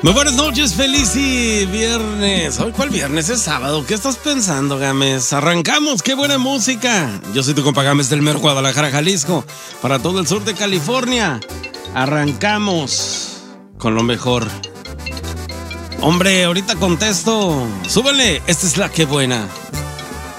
Muy buenas noches, feliz y viernes. ¿Hoy cuál viernes? Es sábado. ¿Qué estás pensando, Gámez? Arrancamos, qué buena música. Yo soy tu compa Gámez del mero Guadalajara, Jalisco, para todo el sur de California. Arrancamos con lo mejor. Hombre, ahorita contesto. Súbele, esta es la que buena.